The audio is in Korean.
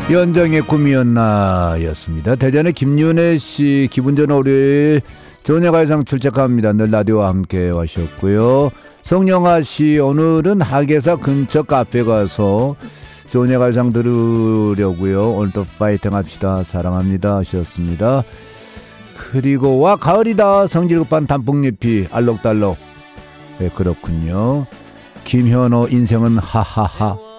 연정의 꿈이었나 였습니다. 대전의 김윤혜씨 기분 좋은 월요일 조녀가요상 출첵합니다. 늘 라디오와 함께 하셨고요. 성영아씨 오늘은 하계사 근처 카페 가서 조녀가요상 들으려고요. 오늘도 파이팅 합시다. 사랑합니다 하셨습니다. 그리고 와 가을이다 성질급한 단풍잎이 알록달록. 네, 그렇군요. 김현호 인생은 하하하